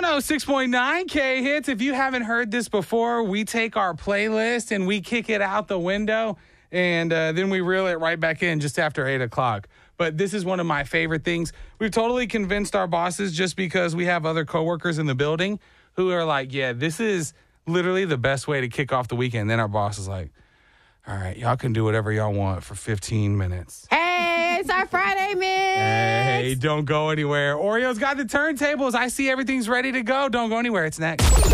106.9 K Hits. If you haven't heard this before, we take our playlist and we kick it out the window, and then we reel it right back in just after 8 o'clock. But this is one of my favorite things. We've totally convinced our bosses just because we have other coworkers in the building who are like, yeah, this is literally the best way to kick off the weekend. Then our boss is like, all right, y'all can do whatever y'all want for 15 minutes. Hey, it's our Friday mix. Hey, don't go anywhere. Oreo's got the turntables. I see everything's ready to go. Don't go anywhere. It's next.